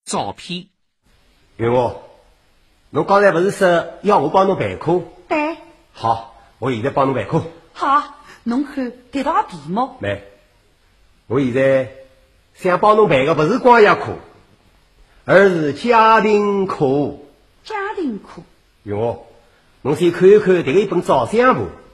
照片。 云娥，侬刚才不是说要我帮侬备课？ 对。 好，我现在帮侬备课。 好，侬看这道题目。 来，我现在想帮侬备的不是光业课，而是家庭课。 家庭课。 云娥，侬先看一看这个一本照相簿。